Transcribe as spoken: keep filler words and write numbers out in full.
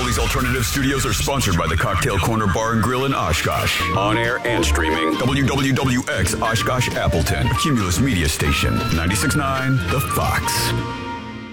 Cumulus Alternative Studios are sponsored by the Cocktail Corner Bar and Grill in Oshkosh. On air and streaming. W W W X Oshkosh Appleton. Cumulus Media Station. ninety-six point nine The Fox.